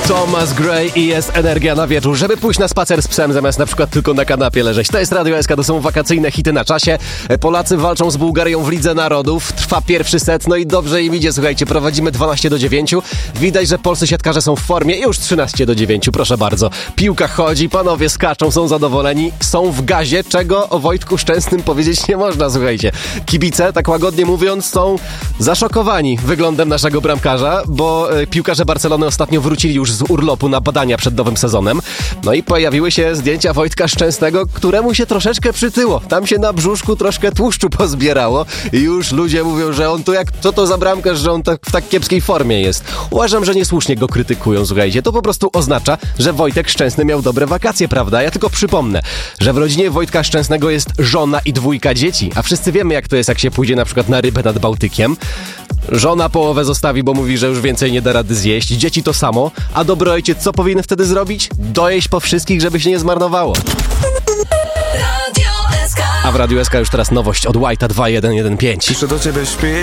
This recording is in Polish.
Thomas Gray i jest energia na wieczór, żeby pójść na spacer z psem zamiast na przykład tylko na kanapie leżeć. To jest Radio SK, to są wakacyjne hity na czasie. Polacy walczą z Bułgarią w Lidze Narodów. Trwa pierwszy set, no i dobrze im idzie, słuchajcie, prowadzimy 12-9. Widać, że polscy siatkarze są w formie. Już 13-9, proszę bardzo. Piłka chodzi, panowie skaczą, są zadowoleni, są w gazie, czego o Wojtku Szczęsnym powiedzieć nie można, słuchajcie. Kibice, tak łagodnie mówiąc, są zaszokowani wyglądem naszego bramkarza, bo piłkarze Barcelony ostatnio wrócili już z urlopu na badania przed nowym sezonem. No i pojawiły się zdjęcia Wojtka Szczęsnego, któremu się troszeczkę przytyło. Tam się na brzuszku troszkę tłuszczu pozbierało i już ludzie mówią, że on to co to za bramkarz, że on w tak kiepskiej formie jest. Uważam, że niesłusznie go krytykują, słuchajcie. To po prostu oznacza, że Wojtek Szczęsny miał dobre wakacje, prawda? Ja tylko przypomnę, że w rodzinie Wojtka Szczęsnego jest żona i 2 dzieci, a wszyscy wiemy, jak to jest, jak się pójdzie na przykład na rybę nad Bałtykiem. Żona połowę zostawi, bo mówi, że już więcej nie da rady zjeść. Dzieci to samo. A dobry ojciec co powinien wtedy zrobić? Dojeść po wszystkich, żeby się nie zmarnowało. A w Radiu SK już teraz nowość od White'a 2115. Jeszcze do ciebie śpi.